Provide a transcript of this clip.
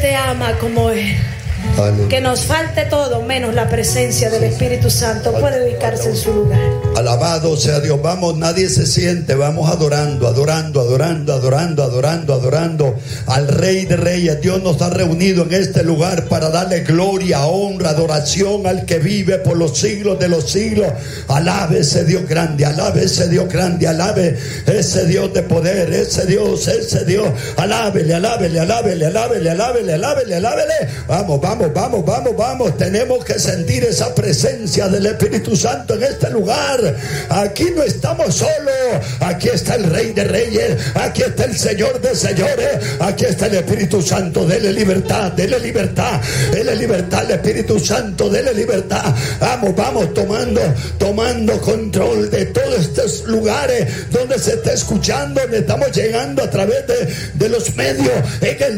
te ama como Él. Aleluya. Que nos falte todo menos la presencia del Espíritu Santo. Puede ubicarse en su lugar. Alabado sea Dios. Vamos, nadie se siente. Vamos adorando al Rey de Reyes. Dios nos ha reunido en este lugar para darle gloria, honra, adoración al que vive por los siglos de los siglos. Alabe ese Dios grande, alabe ese Dios grande, alabe ese Dios de poder, ese Dios. Alábele. Vamos. Tenemos que sentir esa presencia del Espíritu Santo en este lugar. Aquí no estamos solos. Aquí está el Rey de Reyes. Aquí está el Señor de Señores. Aquí está el Espíritu Santo. Dele libertad. Dele libertad al Espíritu Santo. Dele libertad. Vamos tomando control de todos estos lugares donde se está escuchando, donde estamos llegando a través de los medios. En el